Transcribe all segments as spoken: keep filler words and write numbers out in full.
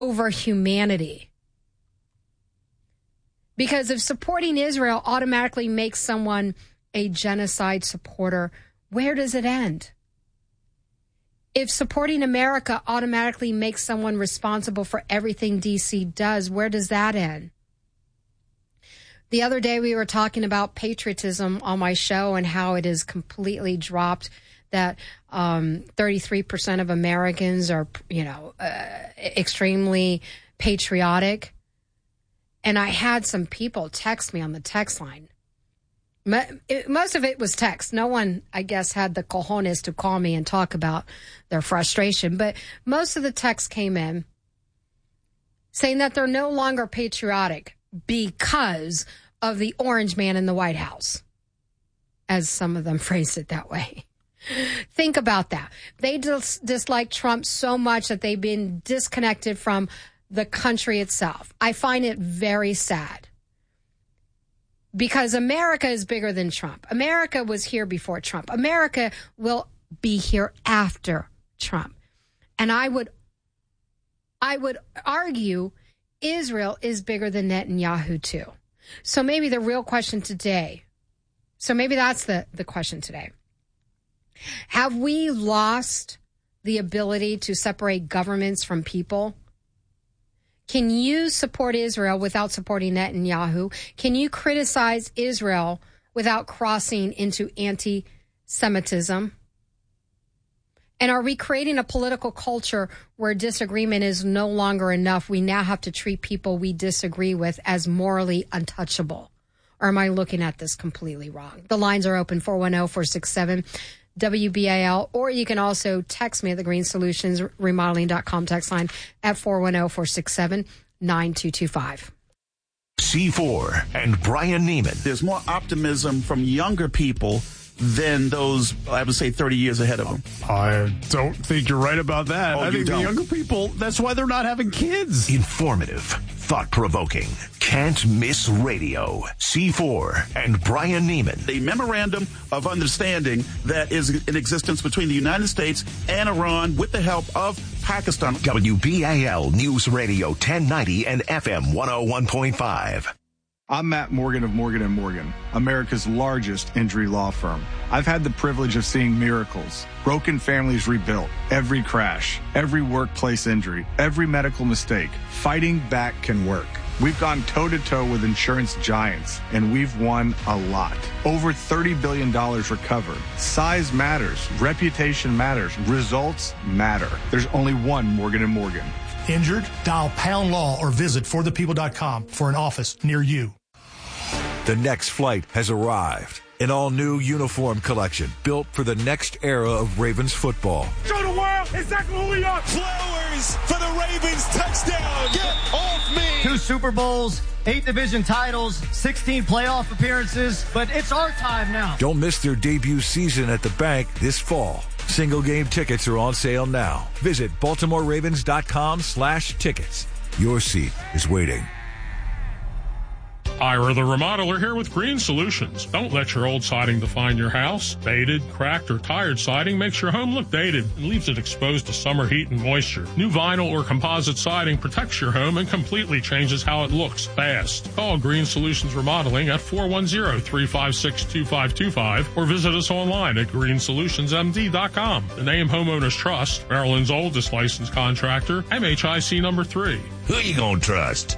over humanity. Because if supporting Israel automatically makes someone a genocide supporter, where does it end? If supporting America automatically makes someone responsible for everything D C does, where does that end? The other day we were talking about patriotism on my show and how it is completely dropped, that um, thirty-three percent of Americans are, you know, uh, extremely patriotic. And I had some people text me on the text line. Most of it was text. No one, I guess, had the cojones to call me and talk about their frustration. But most of the texts came in saying that they're no longer patriotic because of the orange man in the White House, as some of them phrased it that way. Think about that. They dis- dislike Trump so much that they've been disconnected from the country itself. I find it very sad. Because America is bigger than Trump. America was here before Trump. America will be here after Trump. And I would I would argue Israel is bigger than Netanyahu too. So maybe the real question today, so maybe that's the, the question today. Have we lost the ability to separate governments from people? Can you support Israel without supporting Netanyahu? Can you criticize Israel without crossing into anti-Semitism? And are we creating a political culture where disagreement is no longer enough? We now have to treat people we disagree with as morally untouchable. Or am I looking at this completely wrong? The lines are open, four one zero, four six seven, W B A L, or you can also text me at the Green Solutions Remodeling dot com text line at four one zero, four six seven, nine two two five. C four and Brian Neiman. There's more optimism from younger people than those, I would say, thirty years ahead of them. I don't think you're right about that. Oh, I you think don't? the younger people, that's why they're not having kids. Informative, thought-provoking, can't miss radio. C four and Brian Neiman. The memorandum of understanding that is in existence between the United States and Iran with the help of Pakistan. W B A L News Radio ten ninety and F M one oh one point five. I'm Matt Morgan of Morgan and Morgan, America's largest injury law firm. I've had the privilege of seeing miracles, broken families rebuilt, every crash, every workplace injury, every medical mistake. Fighting back can work. We've gone toe-to-toe with insurance giants, and we've won a lot. Over thirty billion dollars recovered. Size matters. Reputation matters. Results matter. There's only one Morgan and Morgan. Injured? Dial Pound Law or visit for the people dot com for an office near you. The next flight has arrived. An all-new uniform collection built for the next era of Ravens football. Show the world exactly who we are. Flowers for the Ravens touchdown. Get off me. Two Super Bowls, eight division titles, sixteen playoff appearances, but it's our time now. Don't miss their debut season at the bank this fall. Single game tickets are on sale now. Visit Baltimore Ravens dot com slash tickets. Your seat is waiting. Ira the Remodeler here with Green Solutions. Don't let your old siding define your house. Faded, cracked, or tired siding makes your home look dated and leaves it exposed to summer heat and moisture. New vinyl or composite siding protects your home and completely changes how it looks fast. Call Green Solutions Remodeling at four one zero, three five six, two five two five or visit us online at green solutions m d dot com. The name Homeowners Trust, Maryland's oldest licensed contractor, M H I C number three. Who you gonna trust?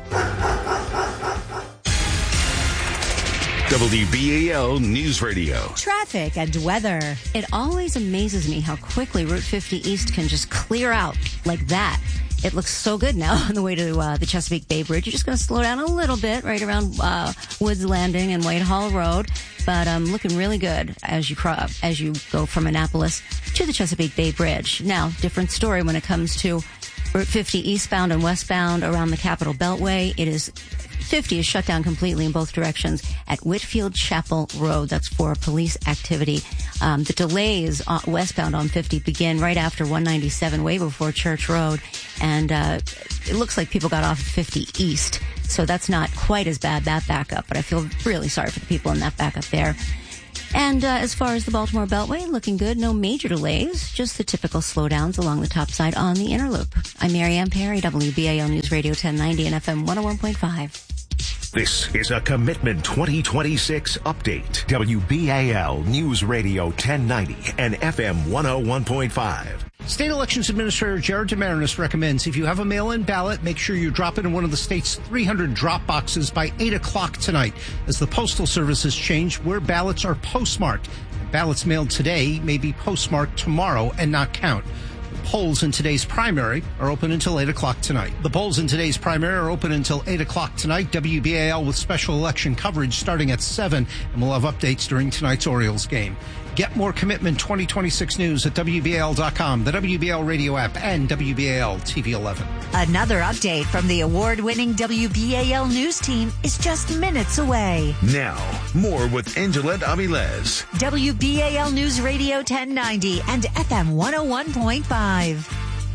W B A L News Radio. Traffic and weather. It always amazes me how quickly Route fifty East can just clear out like that. It looks so good now on the way to uh, the Chesapeake Bay Bridge. You're just going to slow down a little bit right around uh, Woods Landing and Whitehall Road, but um, looking really good as you cro- as you go from Annapolis to the Chesapeake Bay Bridge. Now, different story when it comes to Route fifty eastbound and westbound around the Capitol Beltway. It is fifty is shut down completely in both directions at Whitfield Chapel Road. That's for police activity. Um, the delays uh, westbound on fifty begin right after one ninety-seven, way before Church Road. And uh, it looks like people got off at fifty East. So that's not quite as bad, that backup. But I feel really sorry for the people in that backup there. And uh, as far as the Baltimore Beltway, looking good. No major delays, just the typical slowdowns along the top side on the inner loop. I'm Marianne Perry, W B A L News Radio ten ninety and F M one oh one point five. This is a Commitment twenty twenty-six update. W B A L News Radio ten ninety and F M one oh one point five. State Elections Administrator Jared DeMarinis recommends if you have a mail-in ballot, make sure you drop it in one of the state's three hundred drop boxes by eight o'clock tonight, as the Postal Service has changed where ballots are postmarked. Ballots mailed today may be postmarked tomorrow and not count. The polls in today's primary are open until eight o'clock tonight. The polls in today's primary are open until eight o'clock tonight. W B A L with special election coverage starting at seven, and we'll have updates during tonight's Orioles game. Get more Commitment twenty twenty-six news at W B A L dot com, the W B A L radio app, and W B A L T V eleven. Another update from the award-winning W B A L news team is just minutes away. Now, more with Angela Avilés. W B A L News Radio ten ninety and F M one oh one point five.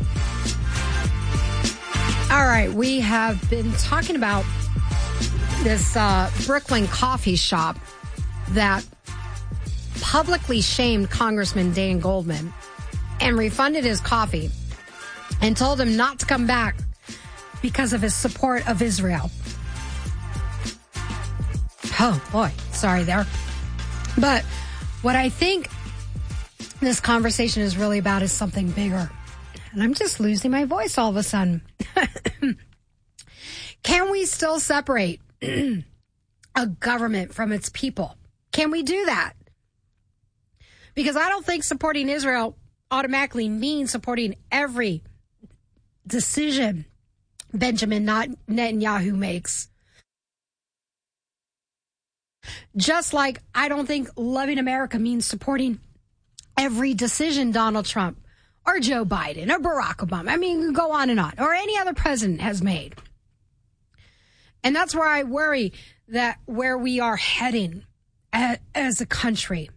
All right, we have been talking about this uh, Brooklyn coffee shop that publicly shamed Congressman Dan Goldman and refunded his coffee and told him not to come back because of his support of Israel. Oh, boy. Sorry there. But what I think this conversation is really about is something bigger. And I'm just losing my voice all of a sudden. Can we still separate a government from its people? Can we do that? Because I don't think supporting Israel automatically means supporting every decision Benjamin Netanyahu makes. Just like I don't think loving America means supporting every decision Donald Trump or Joe Biden or Barack Obama, I mean, go on and on, or any other president has made. And that's where I worry that where we are heading as a country.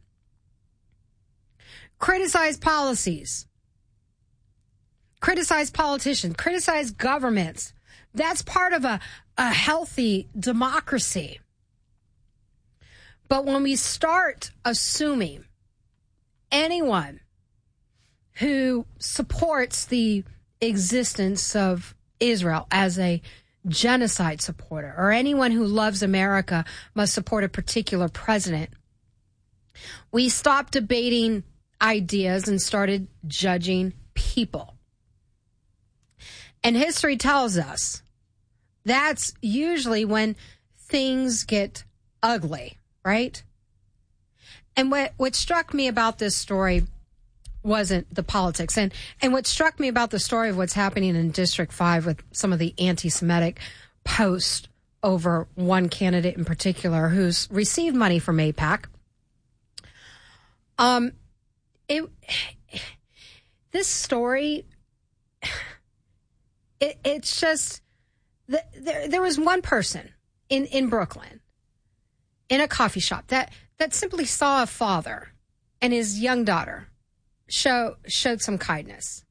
Criticize policies, criticize politicians, criticize governments. That's part of a, a healthy democracy. But when we start assuming anyone who supports the existence of Israel as a genocide supporter, or anyone who loves America must support a particular president, we stop debating ideas and started judging people. And history tells us that's usually when things get ugly, right? And what, what struck me about this story wasn't the politics. And, and what struck me about the story of what's happening in District five with some of the anti-Semitic posts over one candidate in particular who's received money from AIPAC. Um, It, this story, it, it's just, the, there, there was one person in, in Brooklyn, in a coffee shop, that, that simply saw a father and his young daughter show, showed some kindness.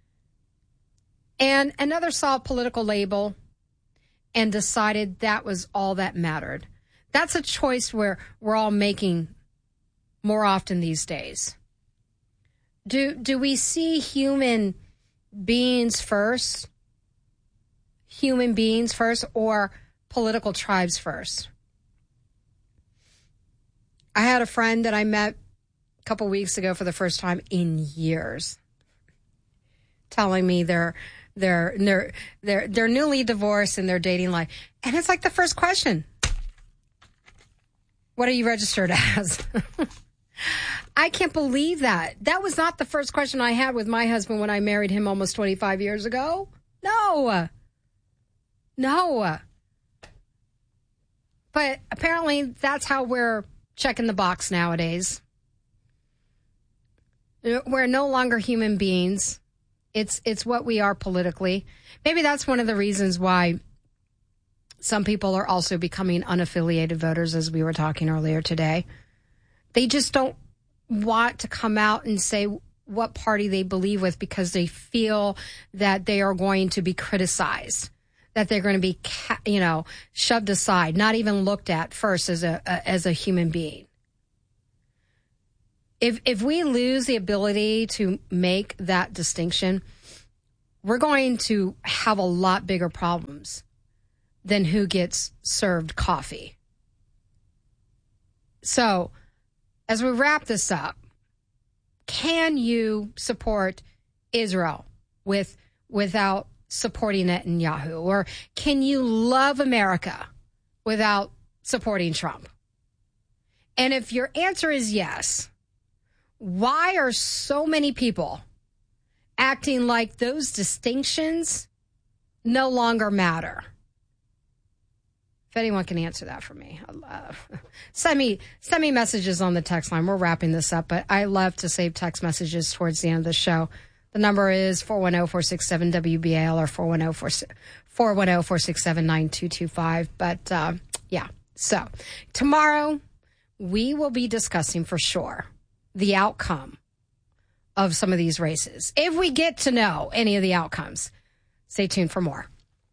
And another saw a political label and decided that was all that mattered. That's a choice where we're all making more often these days. Do do we see human beings first, human beings first, or political tribes first? I had a friend that I met a couple weeks ago for the first time in years, telling me they're they're they're they're they're newly divorced in their dating life, and it's like the first question: what are you registered as? I can't believe that. That was not the first question I had with my husband when I married him almost twenty-five years ago. No. No. But apparently that's how we're checking the box nowadays. We're no longer human beings. It's it's what we are politically. Maybe that's one of the reasons why some people are also becoming unaffiliated voters, as we were talking earlier today. They just don't want to come out and say what party they believe with because they feel that they are going to be criticized, that they're going to be, you know, shoved aside, not even looked at first as a, a as a human being. If if we lose the ability to make that distinction, we're going to have a lot bigger problems than who gets served coffee. So, as we wrap this up, can you support Israel with without supporting Netanyahu? Or can you love America without supporting Trump? And if your answer is yes, why are so many people acting like those distinctions no longer matter? If anyone can answer that for me, uh, send me send me messages on the text line. We're wrapping this up, but I love to save text messages towards the end of the show. The number is four one zero, four six seven, W B A L or four one zero, four six seven, nine two two five. But uh, yeah, so tomorrow we will be discussing for sure the outcome of some of these races. If we get to know any of the outcomes, stay tuned for more.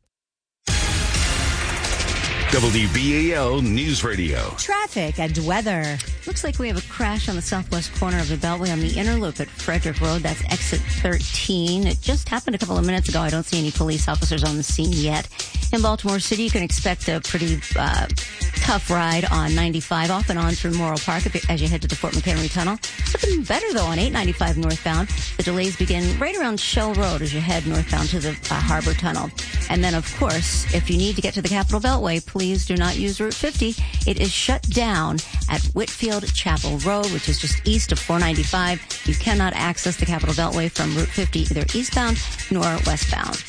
W B A L News Radio. Traffic and weather. Looks like we have a crash on the southwest corner of the Beltway on the inner loop at Frederick Road. That's exit thirteen. It just happened a couple of minutes ago. I don't see any police officers on the scene yet. In Baltimore City, you can expect a pretty uh, tough ride on ninety-five off and on through Morrill Park as you head to the Fort McHenry Tunnel. Looking better, though, on eight ninety-five northbound. The delays begin right around Shell Road as you head northbound to the uh, Harbor Tunnel. And then, of course, if you need to get to the Capitol Beltway, please do not use Route fifty. It is shut down at Whitfield Chapel Road, which is just east of four ninety-five. You cannot access the Capitol Beltway from Route fifty, either eastbound nor westbound.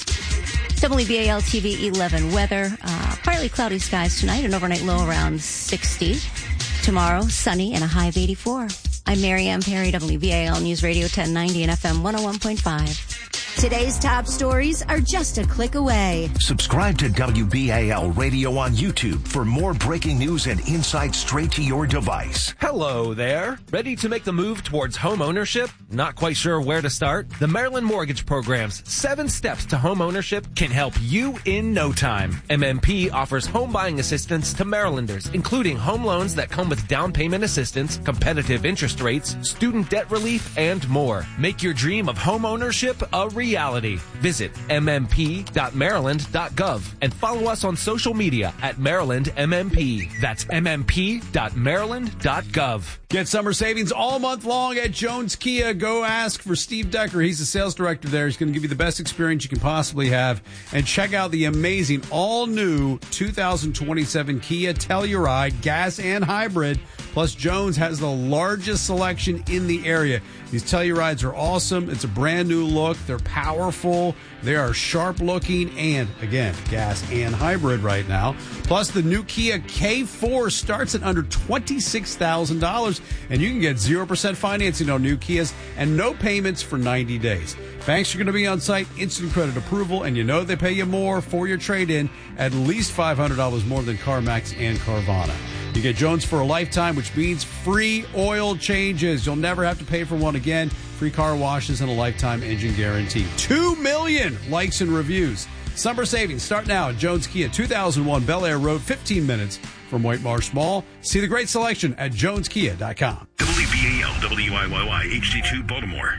W B A L T V eleven weather. Uh, partly cloudy skies tonight, an overnight low around sixty. Tomorrow, sunny and a high of eighty-four. I'm Mary Ann Perry, W B A L News Radio ten ninety and F M one oh one point five. Today's top stories are just a click away. Subscribe to W B A L Radio on YouTube for more breaking news and insight straight to your device. Hello there. Ready to make the move towards home ownership? Not quite sure where to start? The Maryland Mortgage Program's seven steps to home ownership can help you in no time. M M P offers home buying assistance to Marylanders, including home loans that come with down payment assistance, competitive interest rates, student debt relief, and more. Make your dream of home ownership a reality. Visit m m p dot maryland dot gov and follow us on social media at Maryland M M P. That's m m p dot maryland dot gov. Get summer savings all month long at Jones Kia. Go ask for Steve Decker. He's the sales director there. He's going to give you the best experience you can possibly have. And check out the amazing all-new two thousand twenty-seven Kia Telluride, gas and hybrid. Plus, Jones has the largest selection in the area. These Tellurides are awesome. It's a brand new look. They're powerful. They are sharp looking and, again, gas and hybrid right now. Plus, the new Kia K four starts at under twenty-six thousand dollars, and you can get zero percent financing on new Kias and no payments for ninety days. Banks are going to be on site, instant credit approval, and you know they pay you more for your trade-in, at least five hundred dollars more than CarMax and Carvana. You get Jones for a lifetime, which means free oil changes. You'll never have to pay for one again. Free car washes and a lifetime engine guarantee. Two million likes and reviews. Summer savings start now at Jones Kia, two thousand one Bel Air Road, fifteen minutes from White Marsh Mall. See the great selection at jones kia dot com. W B A L, W I Y Y, H D two, Baltimore.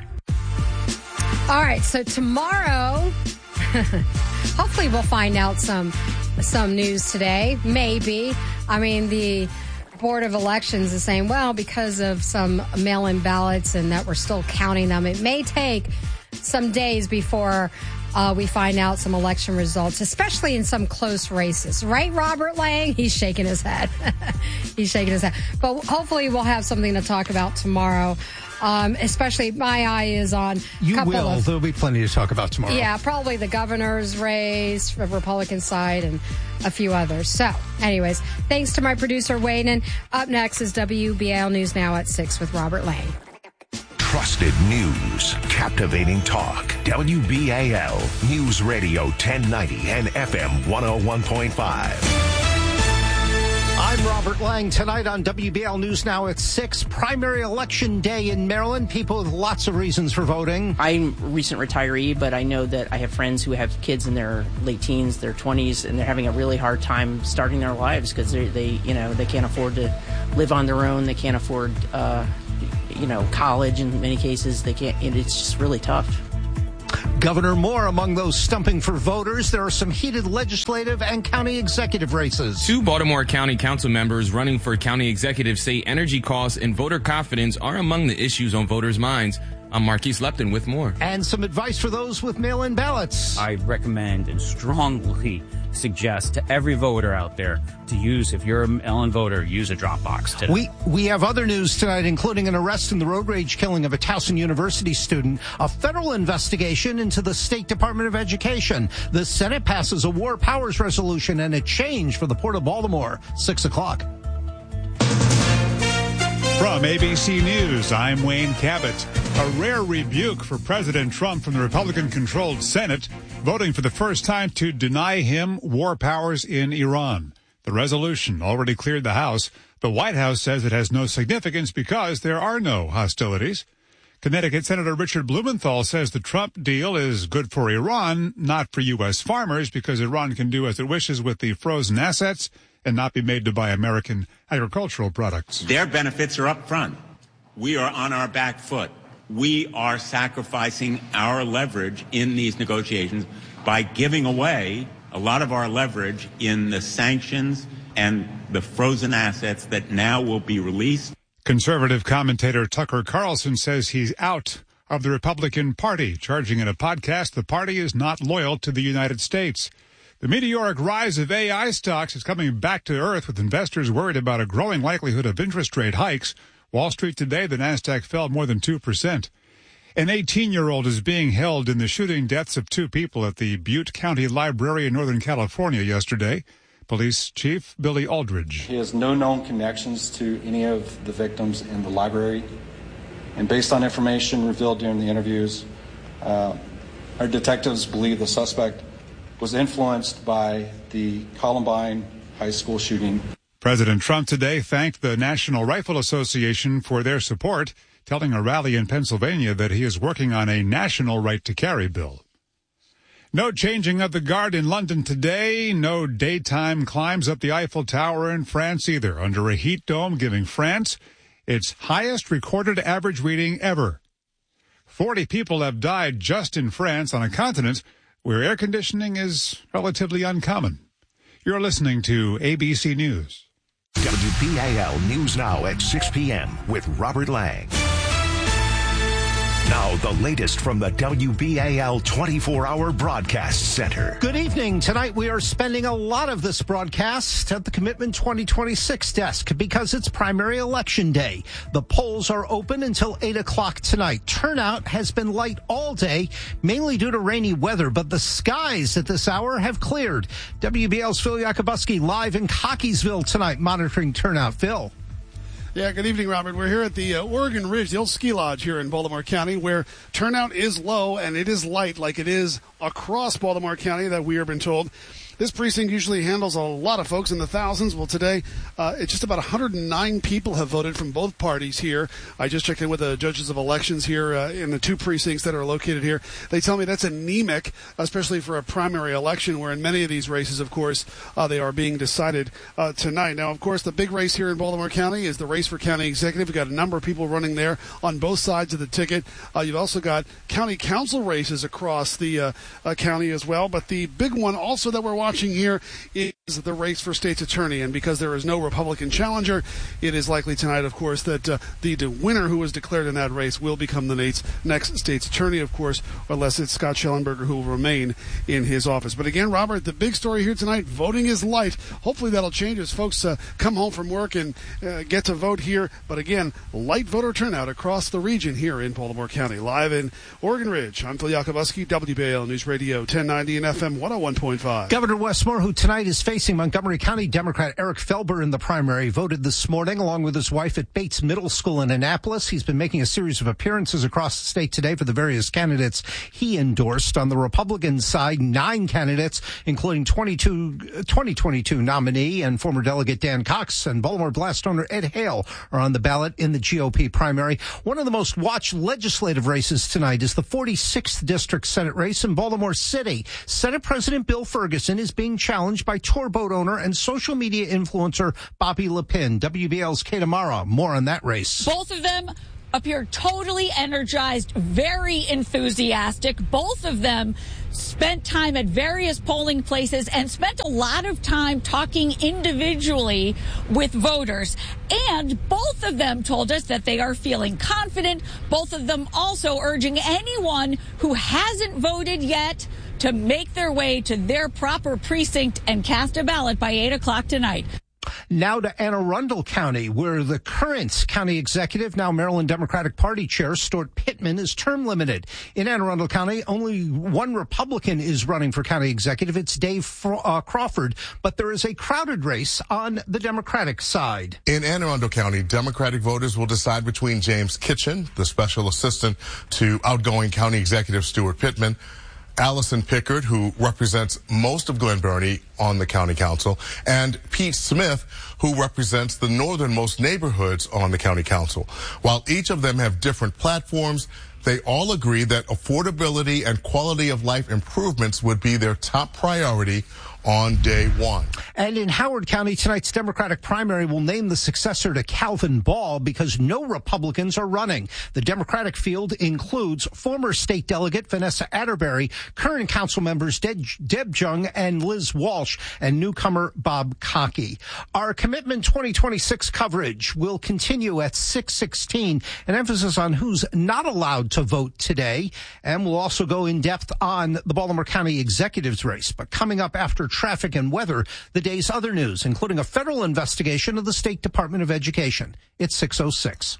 All right, so tomorrow, hopefully we'll find out some some news today. Maybe. I mean, the Board of Elections is saying, well, because of some mail-in ballots and that we're still counting them, it may take some days before uh, we find out some election results, especially in some close races. Right, Robert Lang? He's shaking his head. He's shaking his head. But hopefully we'll have something to talk about tomorrow. Um, especially my eye is on you couple will. Of, There'll be plenty to talk about tomorrow. Yeah, probably the governor's race, the Republican side, and a few others. So, anyways, thanks to my producer, Wayne. And up next is W B A L News Now at six with Robert Lang. Trusted news, captivating talk. W B A L News Radio ten ninety and F M one oh one point five. I'm Robert Lang. Tonight on W B L News Now at six, primary election day in Maryland. People with lots of reasons for voting. I'm a recent retiree, but I know that I have friends who have kids in their late teens, their twenties, and they're having a really hard time starting their lives because they, they, you know, they can't afford to live on their own. They can't afford, uh, you know, college in many cases. They can't, it's just really tough. Governor Moore among those stumping for voters. There are some heated legislative and county executive races. Two Baltimore County Council members running for county executive say energy costs and voter confidence are among the issues on voters' minds. I'm Marquise Lepton with more. And some advice for those with mail-in ballots. I recommend and strongly suggest to every voter out there to use, if you're a mail-in voter, use a drop box today. We we have other news tonight, including an arrest in the road rage killing of a Towson University student, a federal investigation into the State Department of Education. The Senate passes a war powers resolution and a change for the Port of Baltimore. Six o'clock. From A B C News, I'm Wayne Cabot. A rare rebuke for President Trump from the Republican-controlled Senate, voting for the first time to deny him war powers in Iran. The resolution already cleared the House. The White House says it has no significance because there are no hostilities. Connecticut Senator Richard Blumenthal says the Trump deal is good for Iran, not for U S farmers, because Iran can do as it wishes with the frozen assets and not be made to buy American agricultural products. Their benefits are up front. We are on our back foot. We are sacrificing our leverage in these negotiations by giving away a lot of our leverage in the sanctions and the frozen assets that now will be released. Conservative commentator Tucker Carlson says he's out of the Republican Party, charging in a podcast the party is not loyal to the United States. The meteoric rise of A I stocks is coming back to earth, with investors worried about a growing likelihood of interest rate hikes. Wall Street today, the Nasdaq fell more than two percent. An eighteen-year-old is being held in the shooting deaths of two people at the Butte County Library in Northern California yesterday. Police Chief Billy Aldridge. He has no known connections to any of the victims in the library. And based on information revealed during the interviews, uh, our detectives believe the suspect was influenced by the Columbine High School shooting. President Trump today thanked the National Rifle Association for their support, telling a rally in Pennsylvania that he is working on a national right-to-carry bill. No changing of the guard in London today. No daytime climbs up the Eiffel Tower in France either, under a heat dome giving France its highest recorded average reading ever. Forty people have died just in France, on a continent where air conditioning is relatively uncommon. You're listening to A B C News. W B A L News Now at six p.m. with Robert Lang. Now, the latest from the W B A L twenty-four hour Broadcast Center. Good evening. Tonight we are spending a lot of this broadcast at the Commitment twenty twenty-six desk because it's primary election day. The polls are open until eight o'clock tonight. Turnout has been light all day, mainly due to rainy weather, but the skies at this hour have cleared. W B A L's Phil Yakubuski live in Cockeysville tonight, monitoring turnout. Phil. Yeah, good evening, Robert. We're here at the uh, Oregon Ridge, the old ski lodge here in Baltimore County, where turnout is low and it is light like it is across Baltimore County, that we have been told. This precinct usually handles a lot of folks in the thousands. Well, today, uh, it's just about one hundred nine people have voted from both parties here. I just checked in with the judges of elections here uh, in the two precincts that are located here. They tell me that's anemic, especially for a primary election, where in many of these races, of course, uh, they are being decided uh, tonight. Now, of course, the big race here in Baltimore County is the race for county executive. We've got a number of people running there on both sides of the ticket. Uh, you've also got county council races across the uh, uh, county as well. But the big one also that we're watching watching here is the race for state's attorney, and because there is no Republican challenger, it is likely tonight, of course, that uh, the winner who was declared in that race will become the Nate's next state's attorney, of course, unless it's Scott Schellenberger who will remain in his office. But again, Robert, the big story here tonight, voting is light. Hopefully that'll change as folks uh, come home from work and uh, get to vote here. But again, light voter turnout across the region here in Baltimore County. Live in Oregon Ridge, I'm Phil Yakubuski, W B A L News Radio ten ninety and F M one oh one point five. Governor Wes Moore, who tonight is facing Montgomery County Democrat Eric Felber in the primary, voted this morning along with his wife at Bates Middle School in Annapolis. He's been making a series of appearances across the state today for the various candidates he endorsed. On the Republican side, nine candidates, including twenty-two, twenty twenty-two nominee and former Delegate Dan Cox and Baltimore Blast owner Ed Hale, are on the ballot in the G O P primary. One of the most watched legislative races tonight is the forty-sixth District Senate race in Baltimore City. Senate President Bill Ferguson is being challenged by tour boat owner and social media influencer Bobby Lepin. W B L's Kate Amara. More on that race. Both of them appeared totally energized, very enthusiastic. Both of them spent time at various polling places and spent a lot of time talking individually with voters. And both of them told us that they are feeling confident. Both of them also urging anyone who hasn't voted yet to make their way to their proper precinct and cast a ballot by eight o'clock tonight. Now to Anne Arundel County, where the current county executive, now Maryland Democratic Party Chair, Stuart Pittman, is term limited. In Anne Arundel County, only one Republican is running for county executive. It's Dave Fro- uh, Crawford, but there is a crowded race on the Democratic side. In Anne Arundel County, Democratic voters will decide between James Kitchen, the special assistant to outgoing county executive Stuart Pittman, Allison Pickard, who represents most of Glen Burnie on the county council, and Pete Smith, who represents the northernmost neighborhoods on the county council. While each of them have different platforms, they all agree that affordability and quality of life improvements would be their top priority on day one. And in Howard County, tonight's Democratic primary will name the successor to Calvin Ball because no Republicans are running. The Democratic field includes former state delegate Vanessa Atterbury, current council members Deb, Deb Jung and Liz Walsh, and newcomer Bob Cockey. Our Commitment twenty twenty-six coverage will continue at six sixteen, an emphasis on who's not allowed to vote today, and we'll also go in depth on the Baltimore County executive's race. But coming up after traffic and weather, the day's other news, including a federal investigation of the State Department of Education. It's six oh six.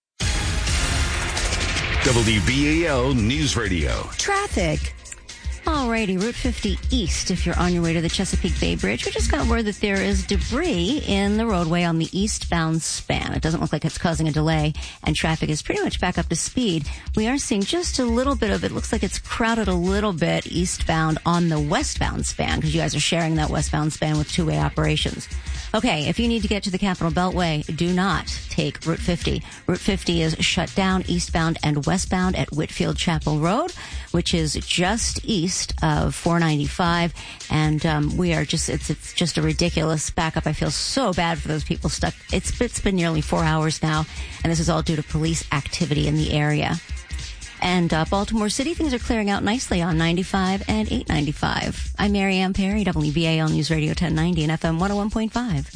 W B A L News Radio. Traffic. Alrighty, Route fifty East, if you're on your way to the Chesapeake Bay Bridge. We just got word that there is debris in the roadway on the eastbound span. It doesn't look like it's causing a delay, and traffic is pretty much back up to speed. We are seeing just a little bit of it. Looks like it's crowded a little bit eastbound on the westbound span, because you guys are sharing that westbound span with two-way operations. Okay, if you need to get to the Capitol Beltway, do not take Route fifty. Route fifty is shut down eastbound and westbound at Whitfield Chapel Road, which is just east of four ninety-five. And um, we are just, it's it's just a ridiculous backup. I feel so bad for those people stuck. It's It's been nearly four hours now, and this is all due to police activity in the area. And uh, Baltimore City, things are clearing out nicely on ninety-five and eight ninety-five. I'm Mary Ann Perry, W B A L News Radio ten ninety and F M one oh one point five.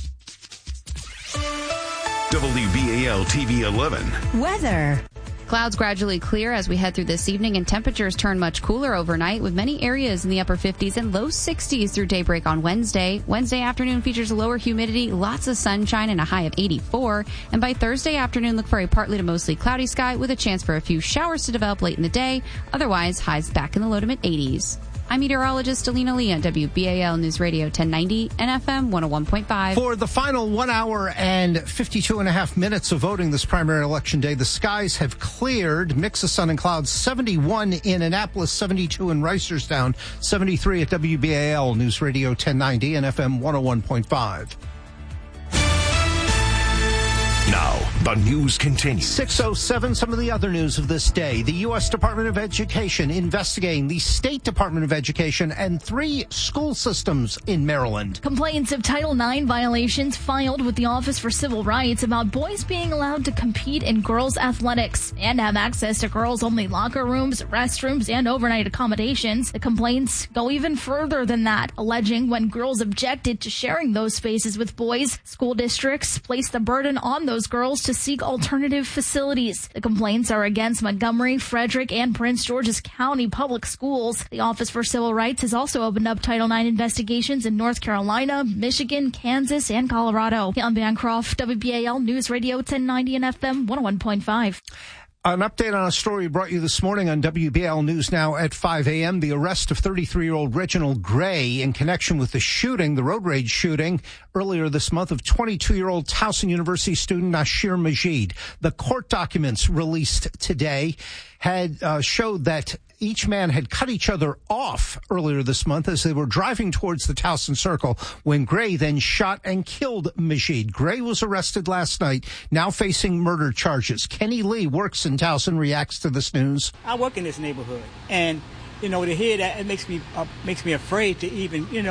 W B A L T V eleven. Weather. Clouds gradually clear as we head through this evening, and temperatures turn much cooler overnight, with many areas in the upper fifties and low sixties through daybreak on Wednesday. Wednesday afternoon features lower humidity, lots of sunshine, and a high of eighty-four. And by Thursday afternoon, look for a partly to mostly cloudy sky with a chance for a few showers to develop late in the day. Otherwise, highs back in the low to mid eighties. I'm meteorologist Alina Lee on W B A L News Radio ten ninety and F M one oh one point five. For the final one hour and fifty-two and a half minutes of voting this primary election day, the skies have cleared. Mix of sun and clouds. seventy-one in Annapolis, seventy-two in Reisterstown, seventy-three at W B A L News Radio ten ninety and F M one oh one point five. Now, the news continues. six oh seven, some of the other news of this day. The U S Department of Education investigating the State Department of Education and three school systems in Maryland. Complaints of Title nine violations filed with the Office for Civil Rights about boys being allowed to compete in girls' athletics and have access to girls-only locker rooms, restrooms, and overnight accommodations. The complaints go even further than that, alleging when girls objected to sharing those spaces with boys, school districts placed the burden on those girls to seek alternative facilities. The complaints are against Montgomery, Frederick, and Prince George's County public schools. The Office for Civil Rights has also opened up Title nine investigations in North Carolina, Michigan, Kansas, and Colorado. I'm Bancroft, W B A L News Radio ten ninety and F M one oh one point five. An update on a story brought you this morning on W B L News Now at five a.m. The arrest of thirty-three-year-old Reginald Gray in connection with the shooting, the road rage shooting, earlier this month of twenty-two-year-old Towson University student Nasheer Majid. The court documents released today had uh, showed that each man had cut each other off earlier this month as they were driving towards the Towson Circle when Gray then shot and killed Majid. Gray was arrested last night, now facing murder charges. Kenny Lee works in Towson, reacts to this news. I work in this neighborhood, and, you know, to hear that, it makes me uh, makes me afraid to even, you know,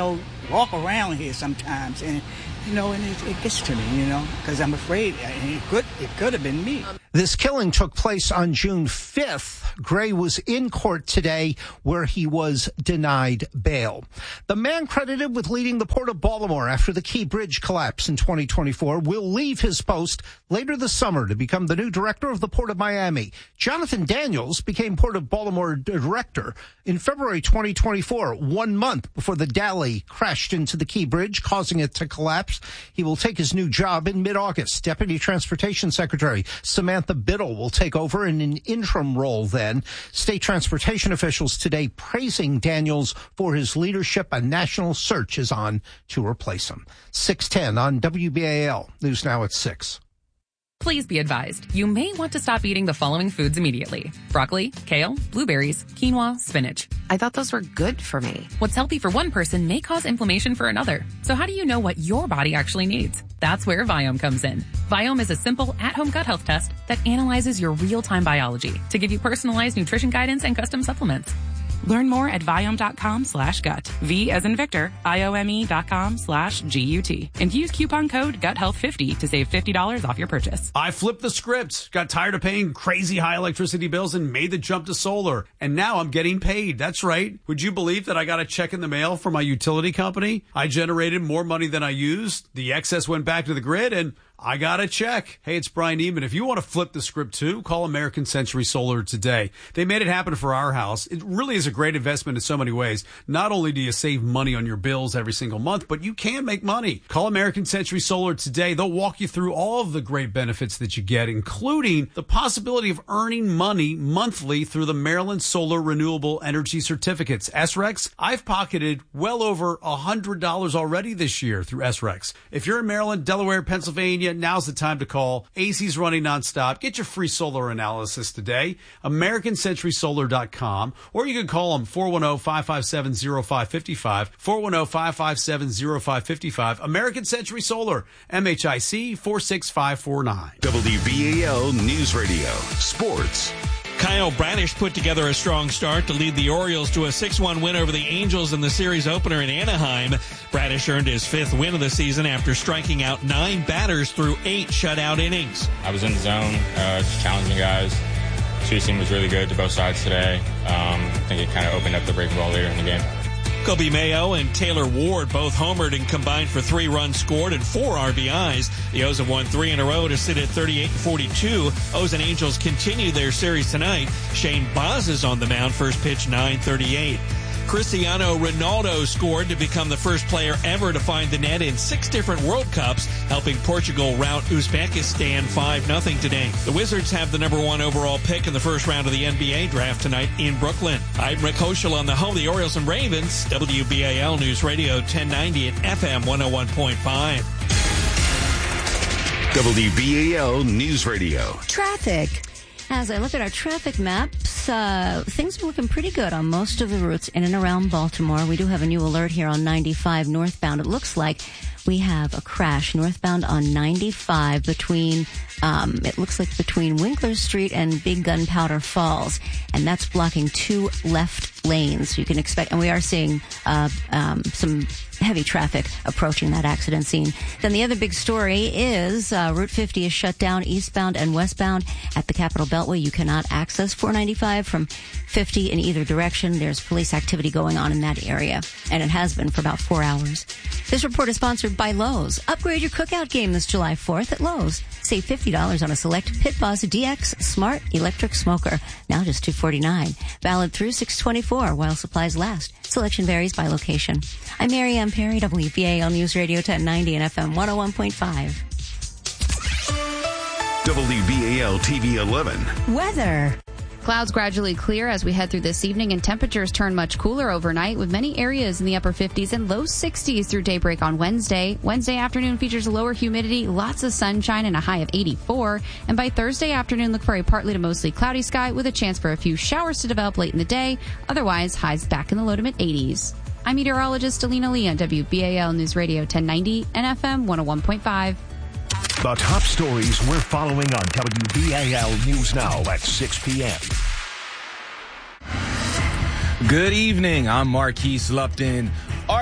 walk around here sometimes, and you know, and it, it gets to me, you know, because I'm afraid it could it could have been me. This killing took place on June fifth. Gray was in court today where he was denied bail. The man credited with leading the Port of Baltimore after the Key Bridge collapse in twenty twenty-four will leave his post later this summer to become the new director of the Port of Miami. Jonathan Daniels became Port of Baltimore director in February twenty twenty-four, one month before the Dali crashed into the Key Bridge, causing it to collapse. He will take his new job in mid-August. Deputy Transportation Secretary Samantha Biddle will take over in an interim role then. State transportation officials today praising Daniels for his leadership. A national search is on to replace him. six ten on W B A L. News now at six. Please be advised, you may want to stop eating the following foods immediately. Broccoli, kale, blueberries, quinoa, spinach. I thought those were good for me. What's healthy for one person may cause inflammation for another. So how do you know what your body actually needs? That's where Viome comes in. Viome is a simple at-home gut health test that analyzes your real-time biology to give you personalized nutrition guidance and custom supplements. Learn more at Viome.com slash gut. V as in Victor, I-O-M-E dot com slash G-U-T. And use coupon code gut health fifty to save fifty dollars off your purchase. I flipped the script, got tired of paying crazy high electricity bills and made the jump to solar. And now I'm getting paid. That's right. Would you believe that I got a check in the mail from my utility company? I generated more money than I used. The excess went back to the grid and I got a check. Hey, it's Brian Neiman. If you want to flip the script too, call American Century Solar today. They made it happen for our house. It really is a great investment in so many ways. Not only do you save money on your bills every single month, but you can make money. Call American Century Solar today. They'll walk you through all of the great benefits that you get, including the possibility of earning money monthly through the Maryland Solar Renewable Energy Certificates. S R E X, I've pocketed well over one hundred dollars already this year through S R E X. If you're in Maryland, Delaware, Pennsylvania, now's the time to call. A C's running nonstop. Get your free solar analysis today. American Century Solar dot com. Or you can call them four one zero, five five seven, zero five five five. four one zero, five five seven, zero five five five. American Century Solar. M H I C four six five four nine. W B A L News Radio. Sports. Kyle Bradish put together a strong start to lead the Orioles to a six one win over the Angels in the series opener in Anaheim. Bradish earned his fifth win of the season after striking out nine batters through eight shutout innings. I was in the zone, uh, just challenging guys. Chasing was really good to both sides today. Um, I think it kind of opened up the breaking ball later in the game. Kobe Mayo and Taylor Ward both homered and combined for three runs scored and four R B Is. The O's have won three in a row to sit at thirty-eight and forty-two. O's and Angels continue their series tonight. Shane Baz is on the mound, first pitch nine thirty-eight. Cristiano Ronaldo scored to become the first player ever to find the net in six different World Cups, helping Portugal rout Uzbekistan five nothing today. The Wizards have the number one overall pick in the first round of the N B A draft tonight in Brooklyn. I'm Rick Hoschel on the home of the Orioles and Ravens, W B A L News Radio ten ninety at F M one oh one point five. W B A L News Radio. Traffic. As I look at our traffic maps, uh, things are looking pretty good on most of the routes in and around Baltimore. We do have a new alert here on ninety-five northbound. It looks like we have a crash northbound on ninety-five between, um, it looks like between Winkler Street and Big Gunpowder Falls. And that's blocking two left lanes. You can expect, and we are seeing uh, um, some heavy traffic approaching that accident scene. Then the other big story is uh, Route fifty is shut down eastbound and westbound at the Capitol Beltway. You cannot access four ninety-five from fifty in either direction. There's police activity going on in that area, and it has been for about four hours. This report is sponsored by Lowe's. Upgrade your cookout game this July fourth at Lowe's. Save fifty dollars on a select Pit Boss D X Smart Electric Smoker, now just two forty-nine. Valid through six twenty-four while supplies last. Selection varies by location. I'm Mary Ann Perry, W B A L News Radio ten ninety and F M one oh one point five. W B A L T V eleven. Weather. Clouds gradually clear as we head through this evening, and temperatures turn much cooler overnight, with many areas in the upper fifties and low sixties through daybreak on Wednesday. Wednesday afternoon features lower humidity, lots of sunshine, and a high of eighty-four. And by Thursday afternoon, look for a partly to mostly cloudy sky with a chance for a few showers to develop late in the day. Otherwise, highs back in the low to mid eighties. I'm meteorologist Alina Lee on W B A L News Radio ten ninety and F M one oh one point five. The top stories we're following on W B A L News Now at six p.m. Good evening. I'm Marquise Lupton. Are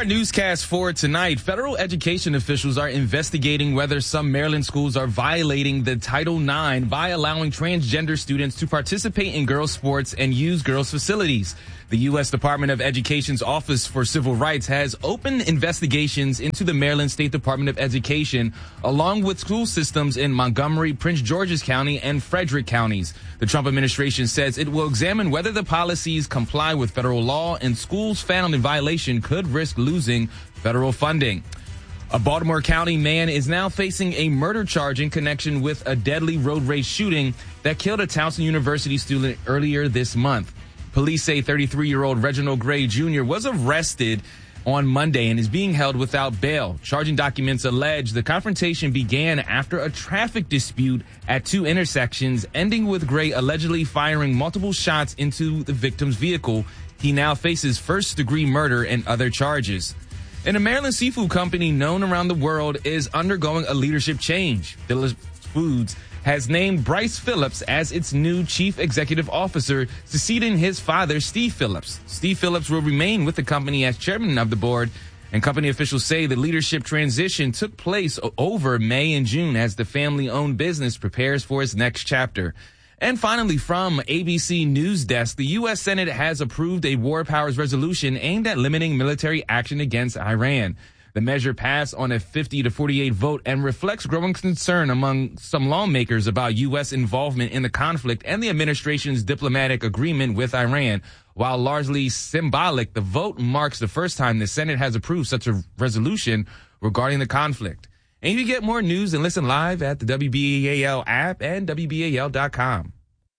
our newscast for tonight, federal education officials are investigating whether some Maryland schools are violating the Title nine by allowing transgender students to participate in girls' sports and use girls' facilities. The U S Department of Education's Office for Civil Rights has opened investigations into the Maryland State Department of Education, along with school systems in Montgomery, Prince George's County, and Frederick counties. The Trump administration says it will examine whether the policies comply with federal law, and schools found in violation could risk losing federal funding. A Baltimore County man is now facing a murder charge in connection with a deadly road rage shooting that killed a Towson University student earlier this month. Police say thirty-three-year-old Reginald Gray Junior was arrested on Monday and is being held without bail. Charging documents allege the confrontation began after a traffic dispute at two intersections, ending with Gray allegedly firing multiple shots into the victim's vehicle. He now faces first-degree murder and other charges. And a Maryland seafood company known around the world is undergoing a leadership change. Phillips Foods has named Bryce Phillips as its new chief executive officer, succeeding his father, Steve Phillips. Steve Phillips will remain with the company as chairman of the board, and company officials say the leadership transition took place over May and June as the family-owned business prepares for its next chapter. And finally, from A B C News Desk, the U S Senate has approved a war powers resolution aimed at limiting military action against Iran. The measure passed on a fifty to forty-eight vote and reflects growing concern among some lawmakers about U S involvement in the conflict and the administration's diplomatic agreement with Iran. While largely symbolic, the vote marks the first time the Senate has approved such a resolution regarding the conflict. And you can get more news and listen live at the W B A L app and W B A L dot com.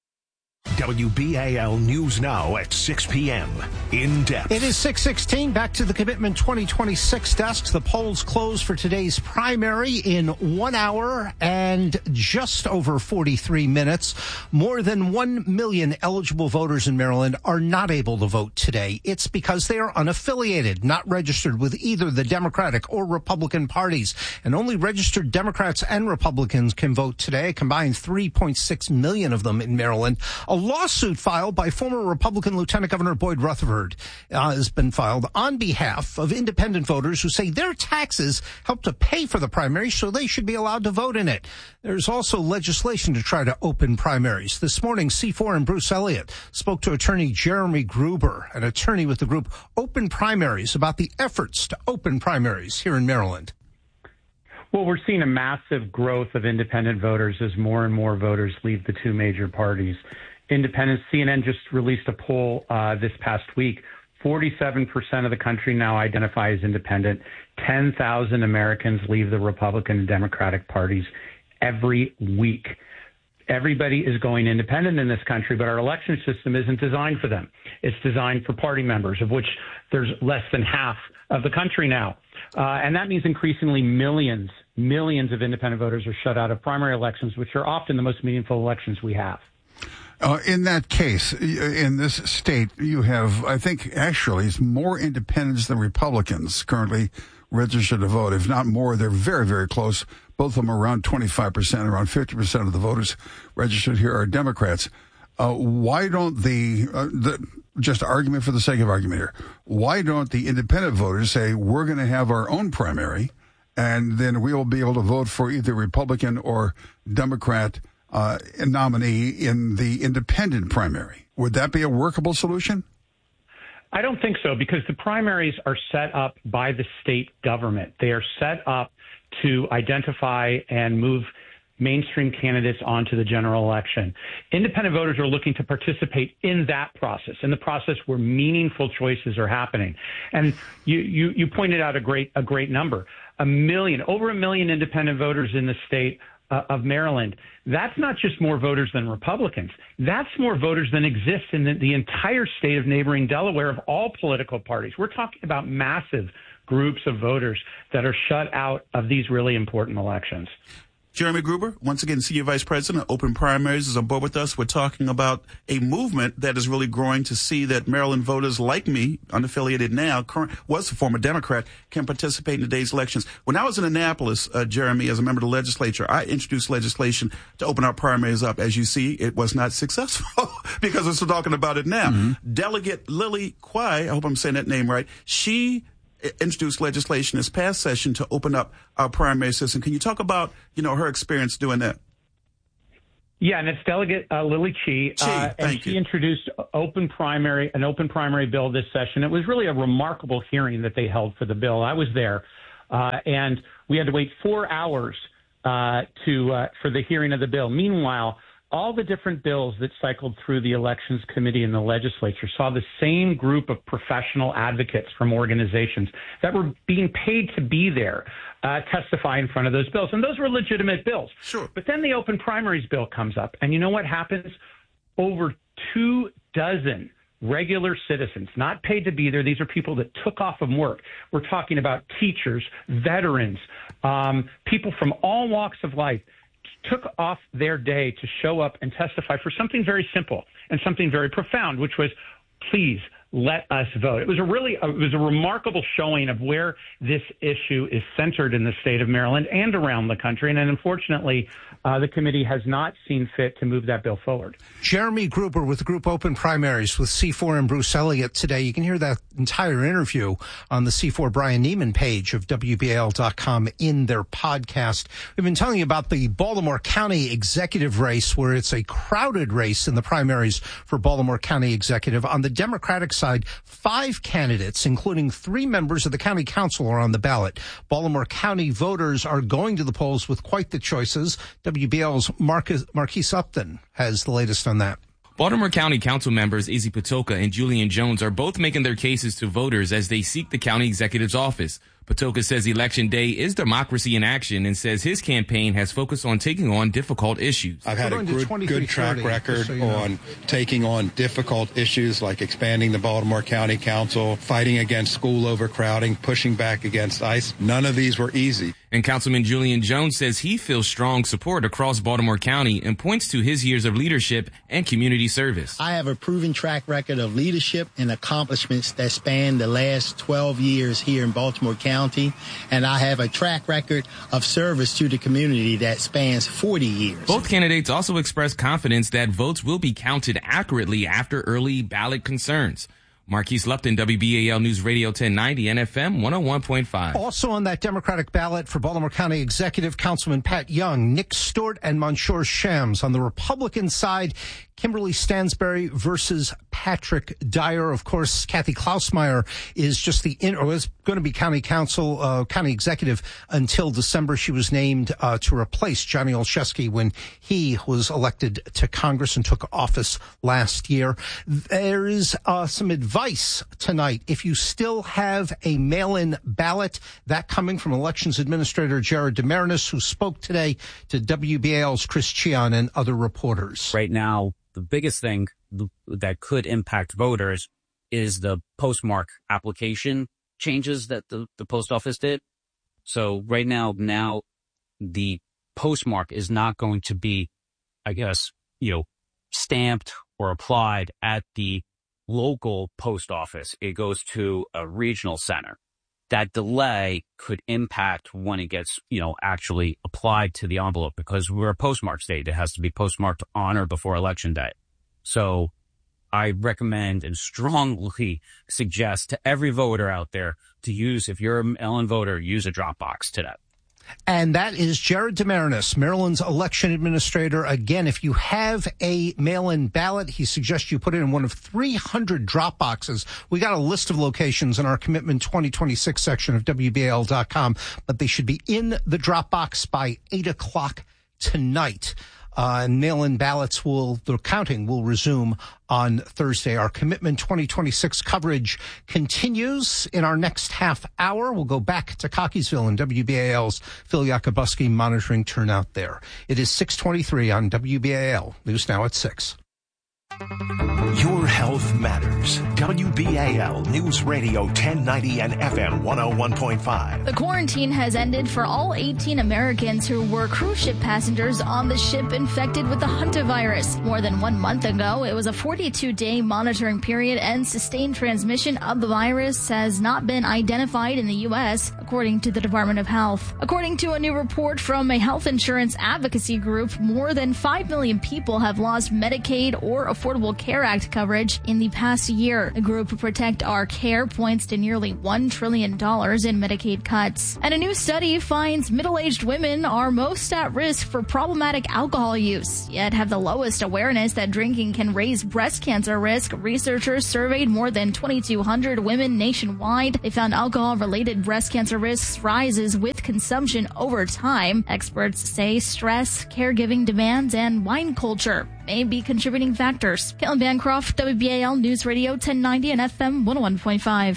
W B A L News Now at six p.m. In depth. It is six sixteen. Back to the Commitment twenty twenty-six desk. The polls close for today's primary in one hour and just over forty-three minutes. More than one million eligible voters in Maryland are not able to vote today. It's because they are unaffiliated, not registered with either the Democratic or Republican parties. And only registered Democrats and Republicans can vote today, a combined three point six million of them in Maryland. A lawsuit filed by former Republican Lieutenant Governor Boyd Rutherford uh, has been filed on behalf of independent voters who say their taxes help to pay for the primary, so they should be allowed to vote in it. There's also legislation to try to open primaries. This morning, C four and Bruce Elliott spoke to attorney Jeremy Gruber, an attorney with the group Open Primaries, about the efforts to open primaries here in Maryland. Well, we're seeing a massive growth of independent voters as more and more voters leave the two major parties. Independents, C N N just released a poll uh, this past week. forty-seven percent of the country now identify as independent. ten thousand Americans leave the Republican and Democratic parties every week. Everybody is going independent in this country, but our election system isn't designed for them. It's designed for party members, of which there's less than half of the country now. Uh, and that means increasingly millions, millions of independent voters are shut out of primary elections, which are often the most meaningful elections we have. Uh, in that case, in this state, you have, I think, actually, it's more independents than Republicans currently registered to vote. If not more, they're very, very close. Both of them are around twenty-five percent, around fifty percent of the voters registered here are Democrats. Uh, why don't the, uh, the, just argument for the sake of argument here, why don't the independent voters say, we're going to have our own primary, and then we will be able to vote for either Republican or Democrat Uh, a nominee in the independent primary? Would that be a workable solution? I don't think so, because the primaries are set up by the state government. They are set up to identify and move mainstream candidates onto the general election. Independent voters are looking to participate in that process, in the process where meaningful choices are happening. And you, you, you pointed out a great, a great number. A million, over a million independent voters in the state Uh, of Maryland. That's not just more voters than Republicans. That's more voters than exist in the, the entire state of neighboring Delaware of all political parties. We're talking about massive groups of voters that are shut out of these really important elections. Jeremy Gruber, once again, Senior Vice President, Open Primaries, is on board with us. We're talking about a movement that is really growing to see that Maryland voters like me, unaffiliated now, current, was a former Democrat, can participate in today's elections. When I was in Annapolis, uh, Jeremy, as a member of the legislature, I introduced legislation to open our primaries up. As you see, it was not successful because we're still talking about it now. Mm-hmm. Delegate Lily Kwai, I hope I'm saying that name right, she introduced legislation this past session to open up our primary system. Can you talk about, you know, her experience doing that? Yeah, and it's Delegate uh, Lily Chi, Chi uh, and she you. introduced open primary, an open primary bill this session. It was really a remarkable hearing that they held for the bill. I was there, uh, and we had to wait four hours uh, to uh, for the hearing of the bill. Meanwhile, all the different bills that cycled through the Elections Committee in the legislature saw the same group of professional advocates from organizations that were being paid to be there, uh, testify in front of those bills. And those were legitimate bills. Sure. But then the open primaries bill comes up. And you know what happens? Over two dozen regular citizens, not paid to be there. These are people that took off from work. We're talking about teachers, veterans, um, people from all walks of life, took off their day to show up and testify for something very simple and something very profound, which was, please let us vote. It was a really, it was a remarkable showing of where this issue is centered in the state of Maryland and around the country. And unfortunately, uh, the committee has not seen fit to move that bill forward. Jeremy Gruber with Group Open Primaries with C four and Bruce Elliott today. You can hear that entire interview on the C four Brian Neiman page of W B A L dot com in their podcast. We've been telling you about the Baltimore County executive race, where it's a crowded race in the primaries for Baltimore County executive. On the Democratic side, five candidates, including three members of the county council, are on the ballot. Baltimore County voters are going to the polls with quite the choices. W B L's Marcus, Marquise Upton has the latest on that. Baltimore County Council members Izzy Patoka and Julian Jones are both making their cases to voters as they seek the county executive's office. Patoka says Election Day is democracy in action and says his campaign has focused on taking on difficult issues. I've had a good, good track record so you know. on taking on difficult issues like expanding the Baltimore County Council, fighting against school overcrowding, pushing back against ICE. None of these were easy. And Councilman Julian Jones says he feels strong support across Baltimore County and points to his years of leadership and community service. I have a proven track record of leadership and accomplishments that span the last twelve years here in Baltimore County, and I have a track record of service to the community that spans forty years. Both candidates also expressed confidence that votes will be counted accurately after early ballot concerns. Marquise Lupton, W B A L News Radio ten ninety and F M one oh one point five. Also on that Democratic ballot for Baltimore County Executive, Councilman Pat Young, Nick Stewart, and Mansour Shams. On the Republican side, Kimberly Stansberry versus Patrick Dyer. Of course, Kathy Klausmeyer is just the in, or is going to be county council, uh, county executive until December. She was named uh, to replace Johnny Olszewski when he was elected to Congress and took office last year. There is uh, some advice tonight. If you still have a mail-in ballot, that coming from Elections Administrator Jared DeMarinis, who spoke today to W B A L's Chris Chion and other reporters. Right now, the biggest thing that could impact voters is the postmark application changes that the, the post office did. So right now, now the postmark is not going to be, I guess, you know, stamped or applied at the local post office. It goes to a regional center. That delay could impact when it gets, you know, actually applied to the envelope, because we're a postmark state. It has to be postmarked on or before Election Day. So I recommend and strongly suggest to every voter out there to use, if you're a mail-in voter, use a drop box today. And that is Jared DeMarinis, Maryland's election administrator. Again, if you have a mail-in ballot, he suggests you put it in one of three hundred drop boxes. We got a list of locations in our Commitment twenty twenty-six section of W B A L dot com, but they should be in the drop box by eight o'clock tonight. Uh, and mail-in ballots will, the counting will resume on Thursday. Our Commitment twenty twenty-six coverage continues in our next half hour. We'll go back to Cockeysville and W B A L's Phil Yakubuski monitoring turnout there. It is six twenty-three on W B A L. News now at six. Your health matters. W B A L News Radio ten ninety and F M one oh one point five. The quarantine has ended for all eighteen Americans who were cruise ship passengers on the ship infected with the hantavirus. More than one month ago, it was a forty-two day monitoring period, and sustained transmission of the virus has not been identified in the U S, according to the Department of Health. According to a new report from a health insurance advocacy group, more than five million people have lost Medicaid or affordable Affordable Care Act coverage in the past year. The group Protect Our Care points to nearly one trillion dollars in Medicaid cuts. And a new study finds middle-aged women are most at risk for problematic alcohol use, yet have the lowest awareness that drinking can raise breast cancer risk. Researchers surveyed more than twenty-two hundred women nationwide. They found alcohol-related breast cancer risks rises with consumption over time. Experts say stress, caregiving demands, and wine culture may be contributing factors. Caitlin Bancroft, W B A L News Radio ten ninety and F M one oh one point five.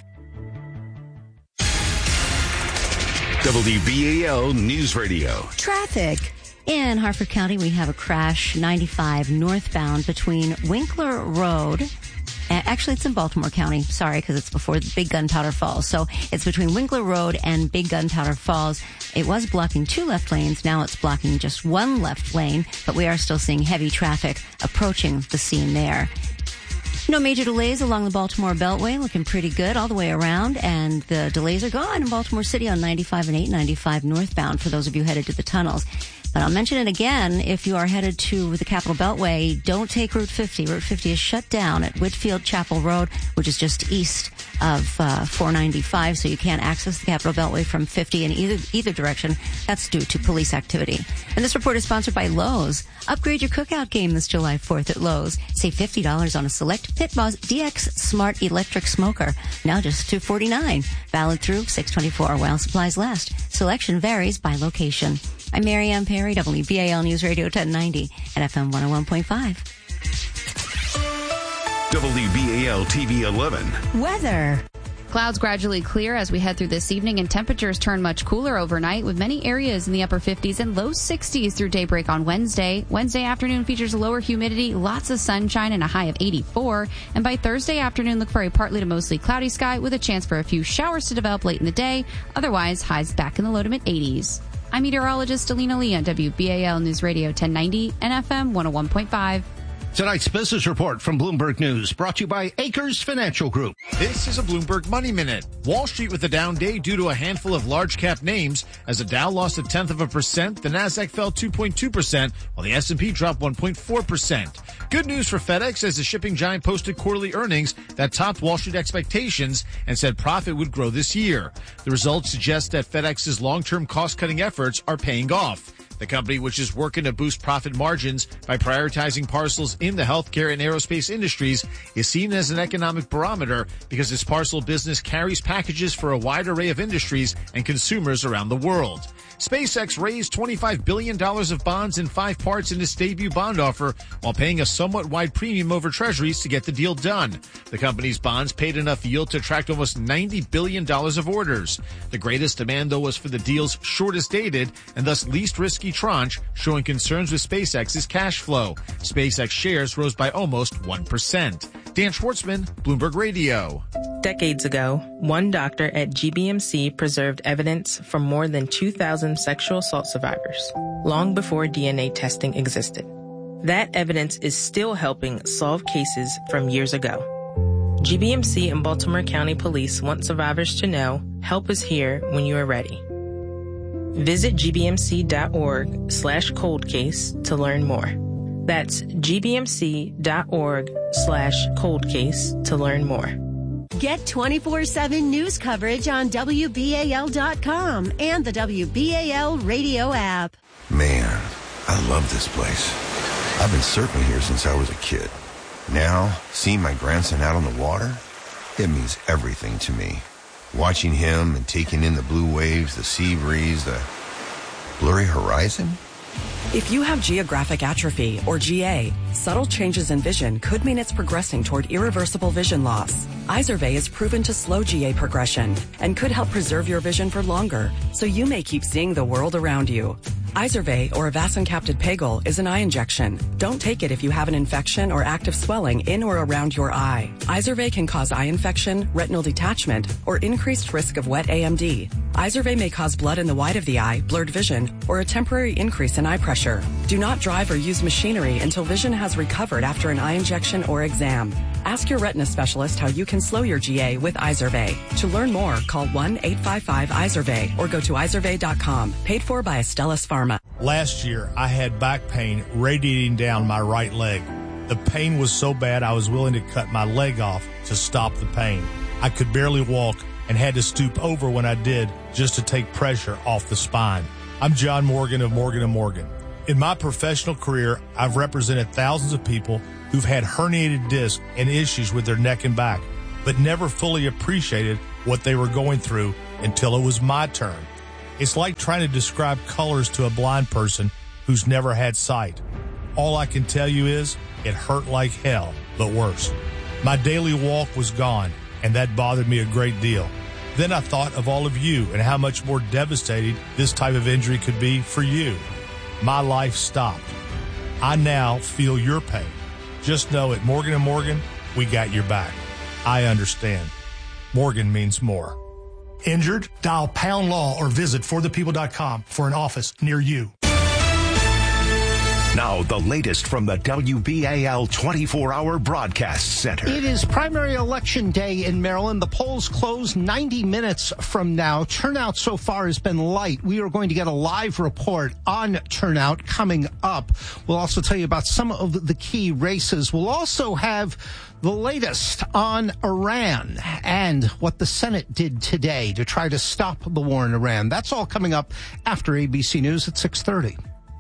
W B A L News Radio. Traffic. In Harford County, we have a crash ninety-five northbound between Winkler Road. Actually, it's in Baltimore County. Sorry, because it's before Big Gunpowder Falls. So it's between Winkler Road and Big Gunpowder Falls. It was blocking two left lanes. Now it's blocking just one left lane. But we are still seeing heavy traffic approaching the scene there. No major delays along the Baltimore Beltway. Looking pretty good all the way around. And the delays are gone in Baltimore City on ninety-five and eight ninety-five northbound for those of you headed to the tunnels. But I'll mention it again, if you are headed to the Capitol Beltway, don't take Route fifty. Route fifty is shut down at Whitfield Chapel Road, which is just east of uh, four ninety-five, so you can't access the Capitol Beltway from fifty in either either direction. That's due to police activity. And this report is sponsored by Lowe's. Upgrade your cookout game this July fourth at Lowe's. Save fifty dollars on a select Pit Boss D X Smart Electric Smoker, now just two forty-nine. Valid through six twenty-four while supplies last. Selection varies by location. I'm Mary Ann Perry, W B A L News Radio ten ninety and F M one oh one point five. W B A L T V eleven. Weather. Clouds gradually clear as we head through this evening, and temperatures turn much cooler overnight with many areas in the upper fifties and low sixties through daybreak on Wednesday. Wednesday afternoon features lower humidity, lots of sunshine, and a high of eighty-four. And by Thursday afternoon, look for a partly to mostly cloudy sky with a chance for a few showers to develop late in the day. Otherwise, highs back in the low to mid eighties. I'm meteorologist Alina Lee on W B A L News Radio ten ninety and F M one oh one point five. Tonight's business report from Bloomberg News, brought to you by Acres Financial Group. This is a Bloomberg Money Minute. Wall Street with a down day due to a handful of large cap names. As the Dow lost a tenth of a percent, the Nasdaq fell two point two percent, while the S and P dropped one point four percent. Good news for FedEx as the shipping giant posted quarterly earnings that topped Wall Street expectations and said profit would grow this year. The results suggest that FedEx's long-term cost-cutting efforts are paying off. The company, which is working to boost profit margins by prioritizing parcels in the healthcare and aerospace industries, is seen as an economic barometer because its parcel business carries packages for a wide array of industries and consumers around the world. SpaceX raised twenty-five billion dollars of bonds in five parts in its debut bond offer while paying a somewhat wide premium over treasuries to get the deal done. The company's bonds paid enough yield to attract almost ninety billion dollars of orders. The greatest demand, though, was for the deal's shortest dated and thus least risky tranche, showing concerns with SpaceX's cash flow. SpaceX shares rose by almost one percent. Dan Schwartzman, Bloomberg Radio. Decades ago, one doctor at G B M C preserved evidence from more than two thousand sexual assault survivors, long before D N A testing existed. That evidence is still helping solve cases from years ago. G B M C and Baltimore County Police want survivors to know help is here when you are ready. Visit gbmc.org slash cold case to learn more. That's gbmc.org slash cold case to learn more. Get twenty-four seven news coverage on W B A L dot com and the W B A L radio app. Man, I love this place. I've been surfing here since I was a kid. Now, seeing my grandson out on the water, it means everything to me. Watching him and taking in the blue waves, the sea breeze, the blurry horizon. If you have geographic atrophy, or G A, subtle changes in vision could mean it's progressing toward irreversible vision loss. Izervay is proven to slow G A progression and could help preserve your vision for longer, so you may keep seeing the world around you. Izervay, or avacincaptad pegol, is an eye injection. Don't take it if you have an infection or active swelling in or around your eye. Izervay can cause eye infection, retinal detachment, or increased risk of wet A M D. Izervay may cause blood in the white of the eye, blurred vision, or a temporary increase in eye pressure. Do not drive or use machinery until vision has recovered after an eye injection or exam. Ask your retina specialist how you can slow your G A with Izervay. To learn more, call one eight five five Izervay or go to izervay dot com. Paid for by Astellas Pharma. Last year, I had back pain radiating down my right leg. The pain was so bad I was willing to cut my leg off to stop the pain. I could barely walk and had to stoop over when I did just to take pressure off the spine. I'm John Morgan of Morgan and Morgan. In my professional career, I've represented thousands of people who've had herniated discs and issues with their neck and back, but never fully appreciated what they were going through until it was my turn. It's like trying to describe colors to a blind person who's never had sight. All I can tell you is it hurt like hell, but worse. My daily walk was gone, and that bothered me a great deal. Then I thought of all of you and how much more devastating this type of injury could be for you. My life stopped. I now feel your pain. Just know at Morgan and Morgan, we got your back. I understand. Morgan means more. Injured? Dial pound law or visit for the people dot com for an office near you. Now, the latest from the W B A L twenty-four hour Broadcast Center. It is primary election day in Maryland. The polls close ninety minutes from now. Turnout so far has been light. We are going to get a live report on turnout coming up. We'll also tell you about some of the key races. We'll also have the latest on Iran and what the Senate did today to try to stop the war in Iran. That's all coming up after A B C News at six thirty.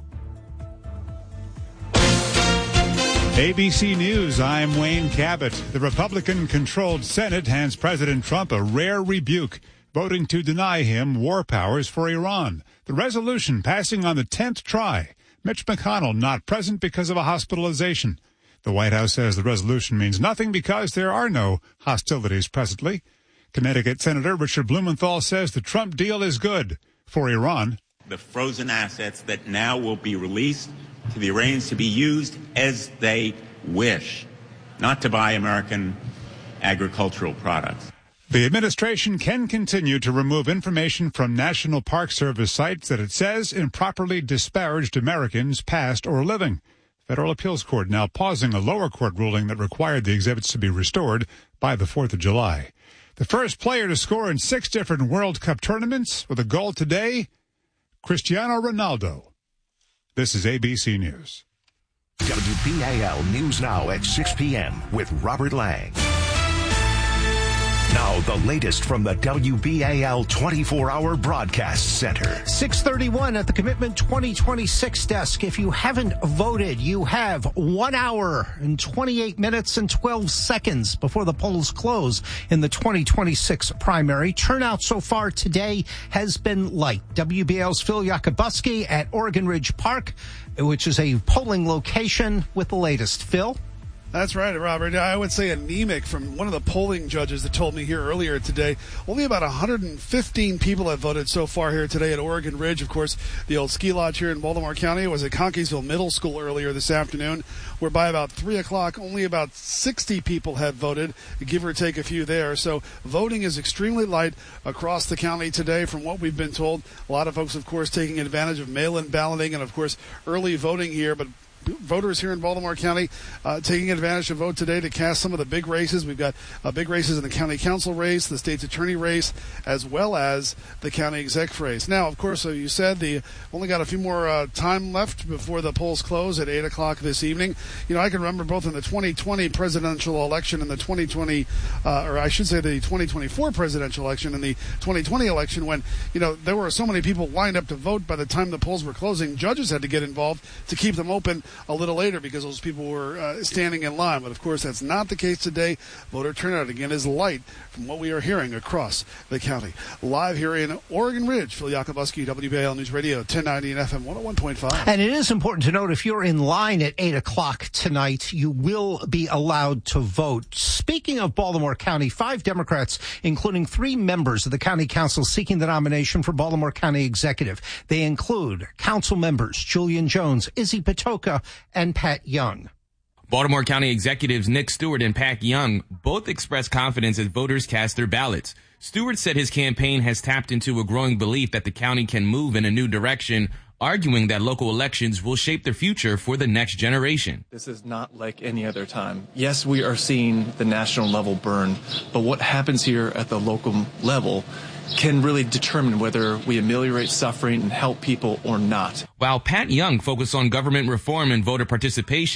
A B C News, I'm Wayne Cabot. The Republican-controlled Senate hands President Trump a rare rebuke, voting to deny him war powers for Iran. The resolution passing on the tenth try. Mitch McConnell not present because of a hospitalization. The White House says the resolution means nothing because there are no hostilities presently. Connecticut Senator Richard Blumenthal says the Trump deal is good for Iran. The frozen assets that now will be released to the Iranians to be used as they wish, not to buy American agricultural products. The administration can continue to remove information from National Park Service sites that it says improperly disparaged Americans past or living. Federal Appeals Court now pausing a lower court ruling that required the exhibits to be restored by the fourth of July. The first player to score in six different World Cup tournaments with a goal today, Cristiano Ronaldo. This is A B C News. W B A L News Now at six p.m. with Robert Lang. Now, the latest from the W B A L twenty-four hour Broadcast Center. six thirty-one at the Commitment twenty twenty-six desk. If you haven't voted, you have one hour and twenty-eight minutes and twelve seconds before the polls close in the twenty twenty-six primary. Turnout so far today has been light. W B A L's Phil Yakabuski at Oregon Ridge Park, which is a polling location with the latest. Phil? That's right, Robert. I would say anemic from one of the polling judges that told me here earlier today. Only about one hundred fifteen people have voted so far here today at Oregon Ridge. Of course, the old ski lodge here in Baltimore County. It was at Conkeysville Middle School earlier this afternoon, where by about three o'clock, only about sixty people had voted, give or take a few there. So voting is extremely light across the county today from what we've been told. A lot of folks, of course, taking advantage of mail-in balloting and, of course, early voting here, but voters here in Baltimore County uh, taking advantage to vote today to cast some of the big races. We've got uh, big races in the county council race, the state's attorney race, as well as the county exec race. Now, of course, so you said the only got a few more uh, time left before the polls close at eight o'clock this evening. You know, I can remember both in the twenty twenty presidential election and the twenty twenty, uh, or I should say the twenty twenty-four presidential election and the twenty twenty election when, you know, there were so many people lined up to vote by the time the polls were closing. Judges had to get involved to keep them open a little later because those people were uh, standing in line. But, of course, that's not the case today. Voter turnout, again, is light from what we are hearing across the county. Live here in Oregon Ridge, Phil Yakabuski, W B A L News Radio, ten ninety and F M one oh one point five. And it is important to note, if you're in line at eight o'clock tonight, you will be allowed to vote. Speaking of Baltimore County, five Democrats, including three members of the county council, seeking the nomination for Baltimore County Executive. They include council members Julian Jones, Izzy Patoka, and Pat Young. Baltimore County executives Nick Stewart and Pat Young both expressed confidence as voters cast their ballots. Stewart said his campaign has tapped into a growing belief that the county can move in a new direction, arguing that local elections will shape the future for the next generation. This is not like any other time. Yes, we are seeing the national level burn, but what happens here at the local level can really determine whether we ameliorate suffering and help people or not. While Pat Young focused on government reform and voter participation,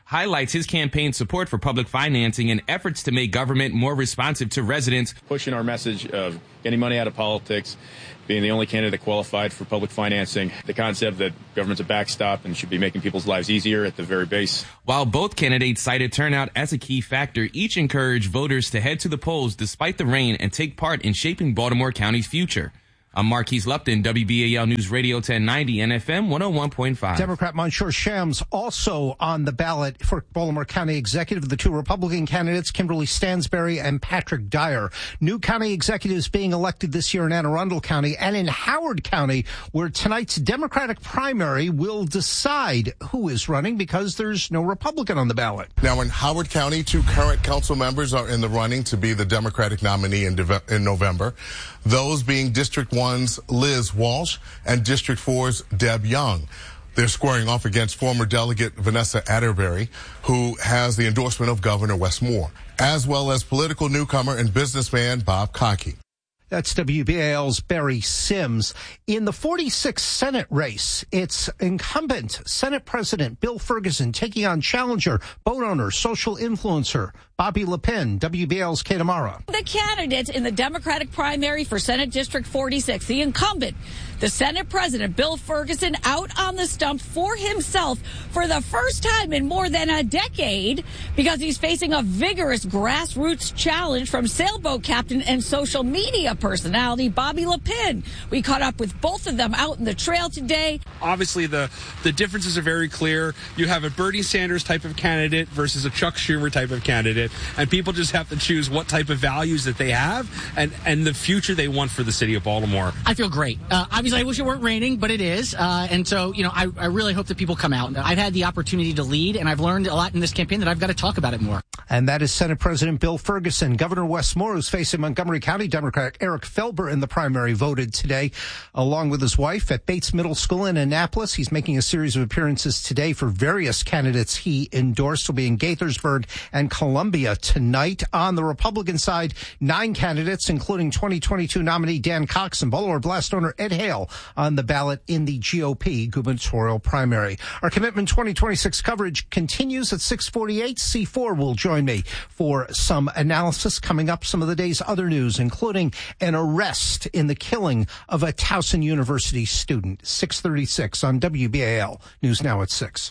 highlights his campaign's support for public financing and efforts to make government more responsive to residents. Pushing our message of getting money out of politics, being the only candidate qualified for public financing, the concept that government's a backstop and should be making people's lives easier at the very base. While both candidates cited turnout as a key factor, each encouraged voters to head to the polls despite the rain and take part in shaping Baltimore County's future. I'm Marquise Lupton, W B A L News Radio ten ninety and F M one oh one point five. Democrat Monsieur Shams also on the ballot for Baltimore County Executive. The two Republican candidates, Kimberly Stansberry and Patrick Dyer. New county executives being elected this year in Anne Arundel County and in Howard County, where tonight's Democratic primary will decide who is running because there's no Republican on the ballot. Now, in Howard County, two current council members are in the running to be the Democratic nominee in, de- in November. Those being District one's Liz Walsh and District four's Deb Young. They're squaring off against former Delegate Vanessa Atterbury, who has the endorsement of Governor Wes Moore, as well as political newcomer and businessman Bob Cockey. That's W B A L's Barry Sims. In the forty-sixth Senate race, it's incumbent Senate President Bill Ferguson taking on challenger, boat owner, social influencer Bobby LePen. W B A L's Kate Amara. The candidate in the Democratic primary for Senate District forty-six, the incumbent, the Senate President Bill Ferguson, out on the stump for himself for the first time in more than a decade because he's facing a vigorous grassroots challenge from sailboat captain and social media personality Bobby LePen. We caught up with both of them out in the trail today. Obviously, the, the differences are very clear. You have a Bernie Sanders type of candidate versus a Chuck Schumer type of candidate, and people just have to choose what type of values that they have and, and the future they want for the city of Baltimore. I feel great. Uh, obviously, I wish it weren't raining, but it is. Uh, and so, you know, I, I really hope that people come out. I've had the opportunity to lead, and I've learned a lot in this campaign that I've got to talk about it more. And that is Senate President Bill Ferguson. Governor Wes Moore, who's facing Montgomery County Democrat Eric Felber in the primary, voted today along with his wife at Bates Middle School in Annapolis. He's making a series of appearances today for various candidates he endorsed. He'll be in Gaithersburg and Columbia tonight. On the Republican side, nine candidates, including twenty twenty-two nominee Dan Cox and Baltimore Blast owner Ed Hale, on the ballot in the G O P gubernatorial primary. Our Commitment twenty twenty-six coverage continues at six forty-eight. C four will join me for some analysis coming up. Some of the day's other news, including an arrest in the killing of a Towson University student. six thirty-six on W B A L. News now at six.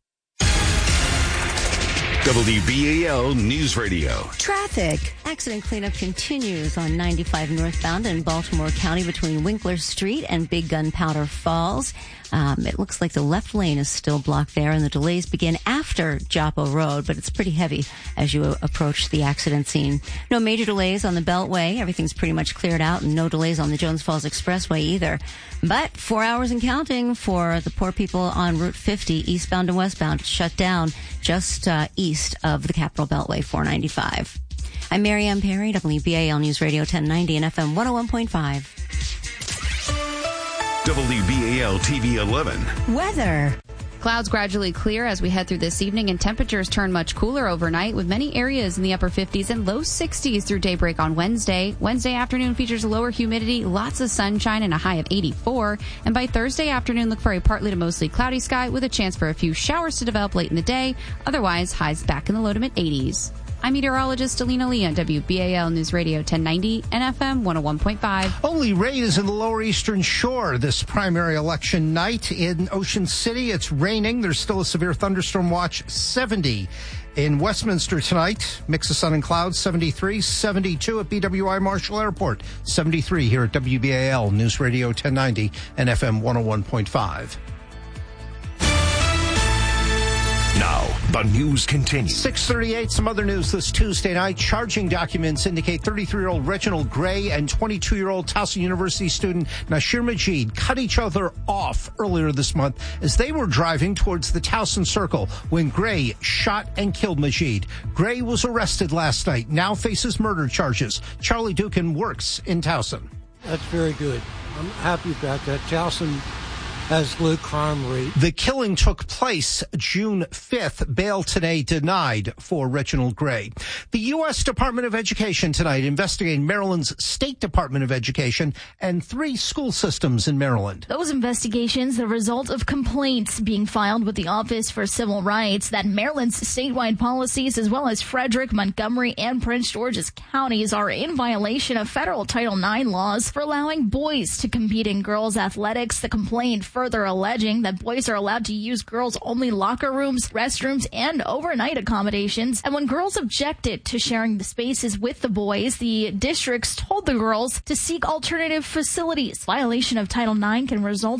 W B A L News Radio. Traffic. Accident cleanup continues on ninety-five northbound in Baltimore County between Winkler Street and Big Gunpowder Falls. Um, it looks like the left lane is still blocked there, and the delays begin after Joppo Road, but it's pretty heavy as you approach the accident scene. No major delays on the Beltway. Everything's pretty much cleared out, and no delays on the Jones Falls Expressway either. But four hours and counting for the poor people on Route fifty, eastbound and westbound, shut down just uh, east of the Capitol Beltway, four ninety-five. I'm Mary Ann Perry, W B A L News Radio ten ninety and F M one oh one point five. W B A L T V eleven. Weather. Clouds gradually clear as we head through this evening, and temperatures turn much cooler overnight, with many areas in the upper fifties and low sixties through daybreak on Wednesday. Wednesday afternoon features lower humidity, lots of sunshine, and a high of eighty-four. And by Thursday afternoon, look for a partly to mostly cloudy sky with a chance for a few showers to develop late in the day. Otherwise, highs back in the low to mid eighties. I'm meteorologist Alina Lee on W B A L News Radio ten ninety and F M one oh one point five. Only rain in the lower eastern shore this primary election night. In Ocean City, it's raining. There's still a severe thunderstorm watch, seventy. In Westminster tonight, mix of sun and clouds, seventy-three, seventy-two at B W I Marshall Airport, seventy-three here at W B A L News Radio ten ninety and F M one oh one point five. Now, the news continues. six thirty-eight, some other news this Tuesday night. Charging documents indicate thirty-three-year-old Reginald Gray and twenty-two-year-old Towson University student Nasir Majid cut each other off earlier this month as they were driving towards the Towson Circle when Gray shot and killed Majid. Gray was arrested last night, now faces murder charges. Charlie Dukin works in Towson. That's very good. I'm happy about that. Towson as low crime rate. The killing took place June fifth. Bail today denied for Reginald Gray. The U S Department of Education tonight investigating Maryland's State Department of Education and three school systems in Maryland. Those investigations, the result of complaints being filed with the Office for Civil Rights that Maryland's statewide policies, as well as Frederick, Montgomery, and Prince George's counties, are in violation of federal Title nine laws for allowing boys to compete in girls' athletics. The complaint further alleging that boys are allowed to use girls-only locker rooms, restrooms, and overnight accommodations. And when girls objected to sharing the spaces with the boys, the districts told the girls to seek alternative facilities. Violation of Title nine can result